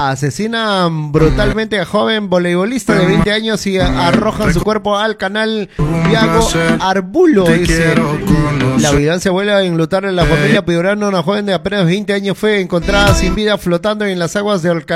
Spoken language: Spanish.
Asesinan brutalmente a joven voleibolista de 20 años y arrojan su cuerpo al canal Iago Arbulo. Dice, la violencia vuelve a enlutar en la familia piurana. Una joven de apenas 20 años fue encontrada sin vida flotando en las aguas del canal